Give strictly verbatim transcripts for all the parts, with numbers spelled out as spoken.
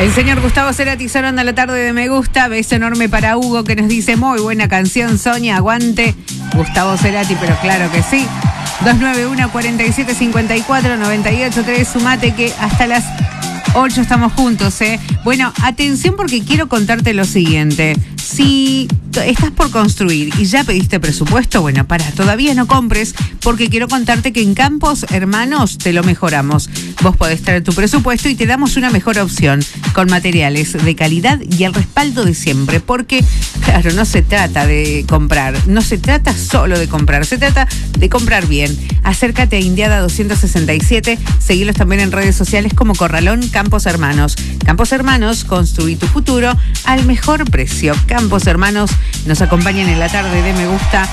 El señor Gustavo Cerati sonando a la tarde de Me Gusta. Beso enorme para Hugo que nos dice muy buena canción, Sonia, aguante. Gustavo Cerati, pero claro que sí. dos nueve uno, cuatro siete cinco cuatro, nueve ocho tres, sumate que hasta las ocho estamos juntos, ¿eh? Bueno, atención porque quiero contarte lo siguiente. Si estás por construir y ya pediste presupuesto, bueno, para, todavía no compres porque quiero contarte que en Campos Hermanos te lo mejoramos. Vos podés traer tu presupuesto y te damos una mejor opción con materiales de calidad y el respaldo de siempre. Porque, claro, no se trata de comprar, no se trata solo de comprar, se trata de comprar bien. Acércate a Indiada doscientos sesenta y siete, seguilos también en redes sociales como Corralón Campos Hermanos. Campos Hermanos, construí tu futuro al mejor precio. Campos Hermanos nos acompañan en la tarde de Me Gusta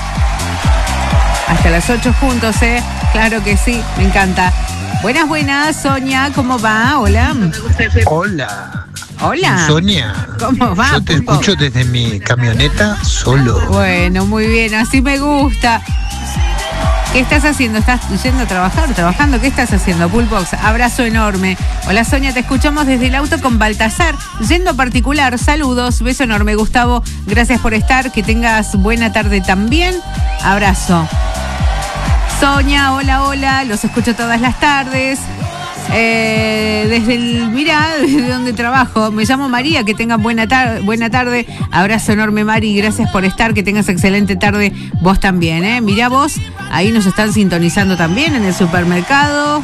hasta las ocho juntos, ¿eh? Claro que sí, me encanta. Buenas, buenas, Sonia, ¿cómo va? Hola. Hola. Hola. Sonia. ¿Cómo va? Yo te Pulpo? escucho desde mi camioneta solo. Bueno, muy bien, así me gusta. ¿Qué estás haciendo? ¿Estás yendo a trabajar? ¿Trabajando? ¿Qué estás haciendo, Pulpox? Abrazo enorme. Hola, Sonia, te escuchamos desde el auto con Baltasar. Yendo particular, saludos, beso enorme, Gustavo. Gracias por estar, que tengas buena tarde también. Abrazo. Sonia, hola, hola, los escucho todas las tardes. Eh, desde el, mirá, desde donde trabajo, me llamo María, que tengan buena, tar- buena tarde, abrazo enorme, Mari, gracias por estar, que tengas excelente tarde, vos también, eh, mirá vos, ahí nos están sintonizando también en el supermercado,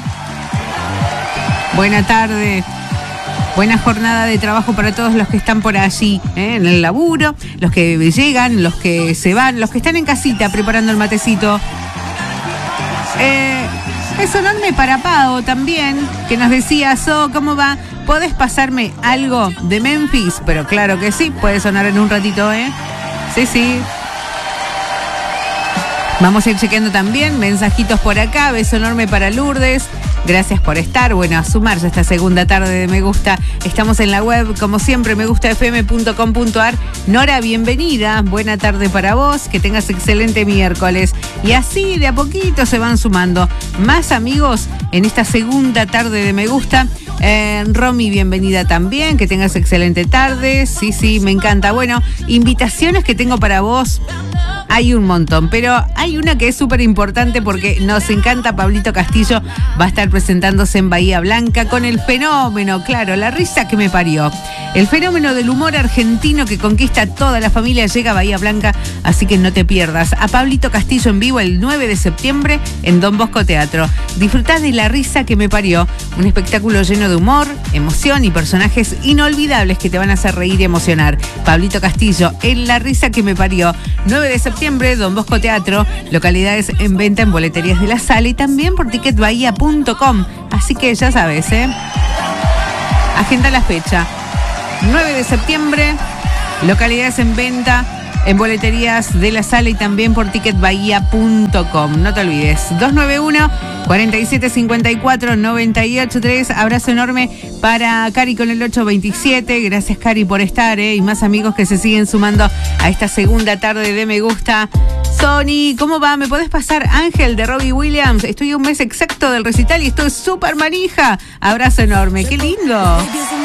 buena tarde, buena jornada de trabajo para todos los que están por allí, eh, en el laburo, los que llegan, los que se van, los que están en casita preparando el matecito. eh, Es enorme para Pau también, que nos decía, So, ¿cómo va? ¿Podés pasarme algo de Memphis? Pero claro que sí, puede sonar en un ratito, ¿eh? Sí, sí. Vamos a ir chequeando también, mensajitos por acá, beso enorme para Lourdes. Gracias por estar, bueno, a sumarse a esta segunda tarde de Me Gusta. Estamos en la web, como siempre, me gusta f m punto com punto a r. Nora, bienvenida, buena tarde para vos, que tengas excelente miércoles. Y así, de a poquito, se van sumando más amigos en esta segunda tarde de Me Gusta. Eh, Romy, bienvenida también, que tengas excelente tarde. Sí, sí, me encanta. Bueno, invitaciones que tengo para vos. Hay un montón, pero hay una que es súper importante porque nos encanta. Pablito Castillo va a estar presentándose en Bahía Blanca con el fenómeno, claro, la risa que me parió. El fenómeno del humor argentino que conquista a toda la familia llega a Bahía Blanca, así que no te pierdas. A Pablito Castillo en vivo el nueve de septiembre en Don Bosco Teatro. Disfrutá de La Risa que me parió, un espectáculo lleno de humor, emoción y personajes inolvidables que te van a hacer reír y emocionar. Pablito Castillo en La Risa que me parió, nueve de septiembre, Don Bosco Teatro, localidades en venta en boleterías de la sala y también por ticket bahía punto com. Así que ya sabes, ¿eh? Agenda la fecha. nueve de septiembre, localidades en venta en boleterías de la sala y también por ticket bahía punto com. No te olvides. dos nueve uno, cuatro siete cinco cuatro, nueve ocho tres. Abrazo enorme para Cari con el ocho veintisiete. Gracias, Cari, por estar, ¿eh? Y más amigos que se siguen sumando a esta segunda tarde de Me Gusta. Sony, ¿cómo va? ¿Me podés pasar Ángel de Robbie Williams? Estoy a un mes exacto del recital y estoy súper manija. Abrazo enorme. ¡Qué lindo!